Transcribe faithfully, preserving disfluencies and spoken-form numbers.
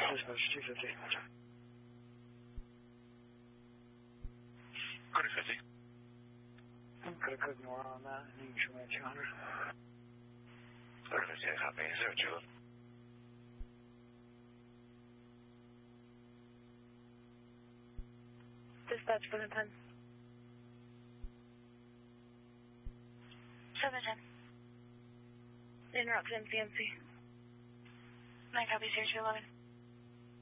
小时记者对。 Correctly. Correctly, no, no, ning shume changre. Correctly, happy zero. Dispatch Valentine. seven ten. Interrupt M C M C. nine copy zero two eleven.